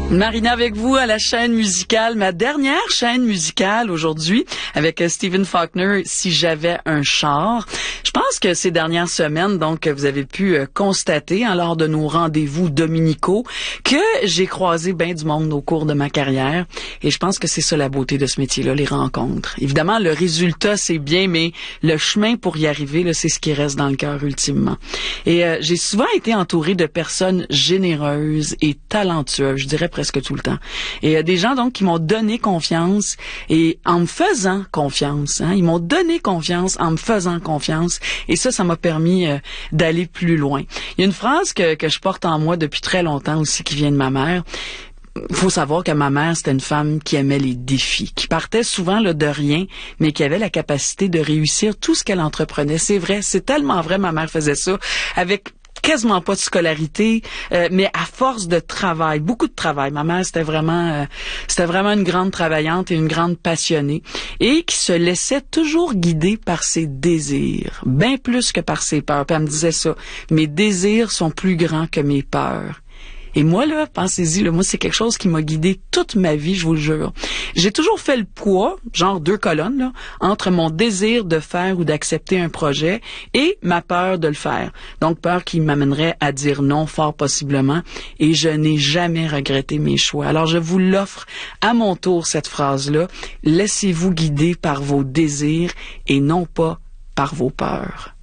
Marina avec vous à la chaîne musicale, ma dernière chaîne musicale aujourd'hui avec Stephen Faulkner, Si j'avais un char. Je pense que ces dernières semaines, donc, vous avez pu constater, lors de nos rendez-vous dominicaux, que j'ai croisé bien du monde au cours de ma carrière. Et je pense que c'est ça la beauté de ce métier-là, les rencontres. Évidemment, le résultat, c'est bien, mais le chemin pour y arriver, là, c'est ce qui reste dans le cœur ultimement. Et j'ai souvent été entourée de personnes généreuses et talentueuses, je dirais presque tout le temps. Et des gens donc qui m'ont donné confiance et en me faisant confiance. Ils m'ont donné confiance en me faisant confiance. Et ça m'a permis d'aller plus loin. Il y a une phrase que je porte en moi depuis très longtemps aussi qui vient de ma mère. Il faut savoir que ma mère, c'était une femme qui aimait les défis, qui partait souvent là, de rien, mais qui avait la capacité de réussir tout ce qu'elle entreprenait. C'est vrai, c'est tellement vrai, ma mère faisait ça avec quasiment pas de scolarité, mais à force de travail, beaucoup de travail. Ma mère, c'était vraiment une grande travaillante et une grande passionnée, et qui se laissait toujours guider par ses désirs, bien plus que par ses peurs. Puis elle me disait ça, mes désirs sont plus grands que mes peurs. Et moi, là, pensez-y, là, moi, c'est quelque chose qui m'a guidée toute ma vie, je vous le jure. J'ai toujours fait le poids, genre 2 colonnes, là, entre mon désir de faire ou d'accepter un projet et ma peur de le faire. Donc, peur qui m'amènerait à dire non, fort possiblement, et je n'ai jamais regretté mes choix. Alors, je vous l'offre à mon tour, cette phrase-là. Laissez-vous guider par vos désirs et non pas par vos peurs.